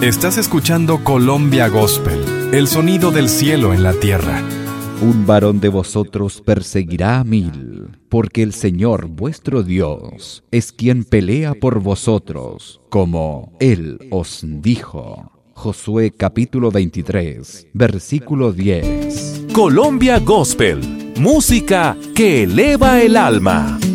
Estás escuchando Colombia Gospel, el sonido del cielo en la tierra. Un varón de vosotros perseguirá a 1000, porque el Señor vuestro Dios es quien pelea por vosotros, como Él os dijo. Josué capítulo 23, versículo 10. Colombia Gospel, música que eleva el alma.